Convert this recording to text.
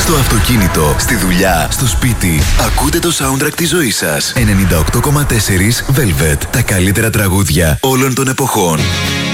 Στο αυτοκίνητο, στη δουλειά, στο σπίτι. Ακούτε το soundtrack της ζωής σας. 98,4 Velvet. Τα καλύτερα τραγούδια όλων των εποχών.